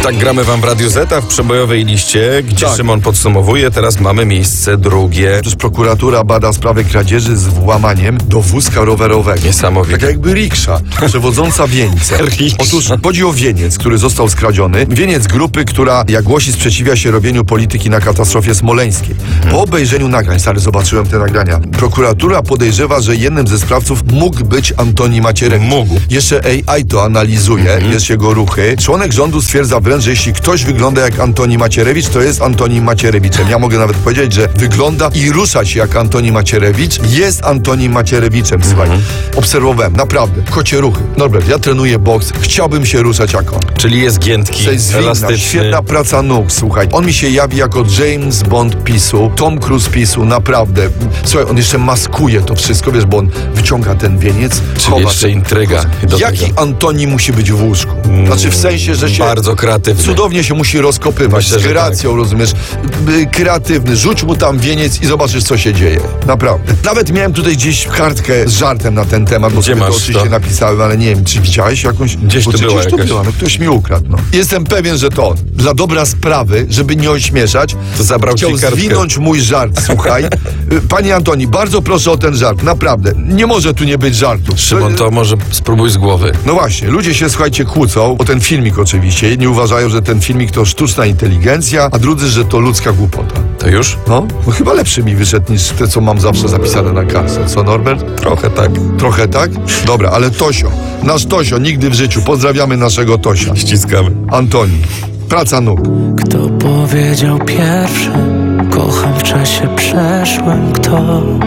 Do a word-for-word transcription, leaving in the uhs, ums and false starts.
Tak gramy wam w Radiu Z, a w przebojowej liście, gdzie Tak. Szymon podsumowuje, teraz mamy miejsce drugie. Otóż prokuratura bada sprawę kradzieży z włamaniem do wózka rowerowego. Niesamowite. Tak jakby riksza, przewodząca wieńcem. Riksza. Otóż chodzi o wieniec, który został skradziony. Wieniec grupy, która, jak głosi, sprzeciwia się robieniu polityki na katastrofie smoleńskiej. Po obejrzeniu nagrań, stary, zobaczyłem te nagrania, prokuratura podejrzewa, że jednym ze sprawców mógł być Antoni Macierewicz. Mógł. Jeszcze A I to analizuje, jest jego ruchy. Członek rządu stwierdza wręcz, że jeśli ktoś wygląda jak Antoni Macierewicz, to jest Antoni Macierewiczem. Ja mogę nawet powiedzieć, że wygląda i rusza się jak Antoni Macierewicz, jest Antoni Macierewiczem. Słuchaj, obserwowałem, naprawdę, kocie ruchy. Norbert, ja trenuję boks, chciałbym się ruszać jak on. Czyli jest giętki, To jest zwinna, elastyczny. świetna praca nóg, słuchaj. On mi się jawi jako James Bond PiSu, Tom Cruise PiSu, naprawdę. Słuchaj, on jeszcze maskuje to wszystko, wiesz, bo on wyciąga ten wieniec, Czyli chowa jeszcze ten- intryga do Jaki tego. Antoni musi być w łóżku? Znaczy w sensie, że się Bardzo kreatywny. cudownie się musi rozkopywać, Myślę, z że gracją, rozumiesz? Y, Kreatywny, rzuć mu tam wieniec i zobaczysz, co się dzieje. Naprawdę. Nawet miałem tutaj gdzieś kartkę z żartem na ten temat, bo Gdzie sobie to masz oczywiście to? napisałem, ale nie wiem, czy widziałeś jakąś... Gdzieś Bo to czy była gdzieś to jakaś. była, no ktoś mi ukradł, no. Jestem pewien, że to on. Dla dobra sprawy, żeby nie ośmieszać, To zabrał chciał ci kartkę. zwinąć mój żart, słuchaj. Y, Panie Antoni, bardzo proszę o ten żart, naprawdę. Nie może tu nie być żartu. Szymon, to może spróbuj z głowy. No właśnie, ludzie się, słuchajcie, kłócą o ten filmik oczywiście. Jedni uważają, że ten filmik to sztuczna inteligencja, a drudzy, że to ludzka głupota. To już? No, no chyba lepszy mi wyszedł niż te, co mam zawsze zapisane na kartce. Co, Norbert? Trochę tak. Trochę tak? Dobra, ale Tosio, nasz Tosio, nigdy w życiu. Pozdrawiamy naszego Tosia. Ściskamy. Antoni, praca nóg. Kto powiedział pierwszy? Kocham w czasie przeszłym, kto